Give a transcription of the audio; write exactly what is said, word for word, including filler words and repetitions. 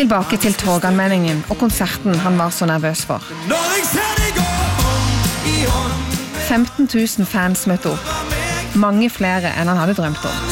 Tilbake til Torgallmenningen og konserten han var så nervøs for. femten tusen fans møtte opp. Mange flere enn han hadde drømt om.